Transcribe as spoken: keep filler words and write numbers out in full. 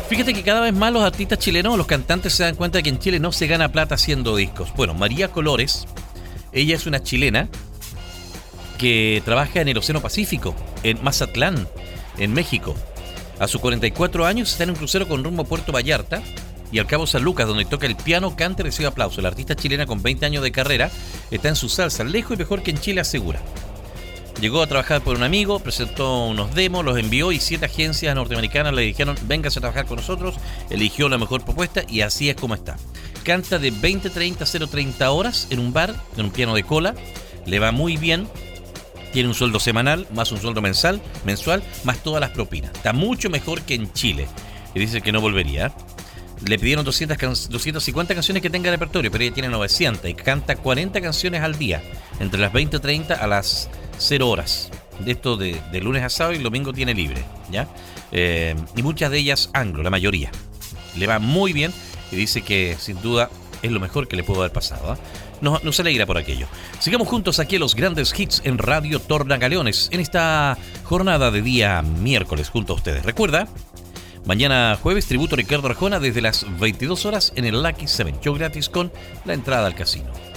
Fíjate que cada vez más los artistas chilenos, los cantantes se dan cuenta de que en Chile no se gana plata haciendo discos. Bueno, María Colores, ella es una chilena que trabaja en el Océano Pacífico, en Mazatlán, en México. A sus cuarenta y cuatro años está en un crucero con rumbo a Puerto Vallarta y al Cabo San Lucas, donde toca el piano, canta y recibe aplausos. La artista chilena con veinte años de carrera está en su salsa, lejos y mejor que en Chile, asegura. Llegó a trabajar por un amigo, presentó unos demos, los envió y siete agencias norteamericanas le dijeron véngase a trabajar con nosotros, eligió la mejor propuesta y así es como está. Canta de veinte treinta a cero treinta horas en un bar, en un piano de cola, le va muy bien, tiene un sueldo semanal, más un sueldo mensal, mensual, más todas las propinas. Está mucho mejor que en Chile. Y dice que no volvería. Le pidieron doscientas, doscientas cincuenta canciones que tenga repertorio, pero ella tiene novecientas y canta cuarenta canciones al día, entre las veinte treinta a las cero horas. De esto de, de lunes a sábado y el domingo tiene libre, ¿ya? Eh, y muchas de ellas anglo, la mayoría. Le va muy bien y dice que sin duda es lo mejor que le pudo haber pasado, ¿eh? Nos, nos alegra por aquello. Sigamos juntos aquí en los grandes hits en Radio Tornagaleones en esta jornada de día miércoles junto a ustedes. Recuerda, mañana jueves, tributo a Ricardo Arjona desde las veintidós horas en el Lucky Seven. Show gratis con la entrada al casino.